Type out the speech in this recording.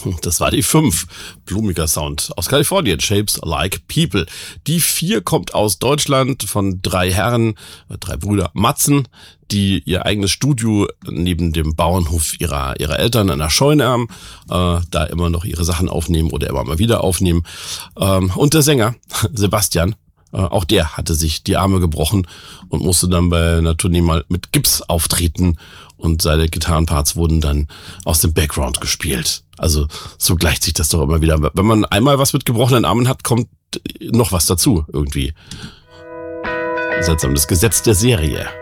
Das war die 5. Blumiger Sound aus Kalifornien. Shapes Like People. Die 4 kommt aus Deutschland von 3 Herren, 3 Brüder Matzen, die ihr eigenes Studio neben dem Bauernhof ihrer Eltern in der Scheune haben, da immer noch ihre Sachen aufnehmen oder immer mal wieder aufnehmen. Und der Sänger Sebastian, auch der hatte sich die Arme gebrochen und musste dann bei einer Tournee mal mit Gips auftreten und seine Gitarrenparts wurden dann aus dem Background gespielt. Also so gleicht sich das doch immer wieder. Wenn man einmal was mit gebrochenen Armen hat, kommt noch was dazu irgendwie. Seltsam, das Gesetz der Serie.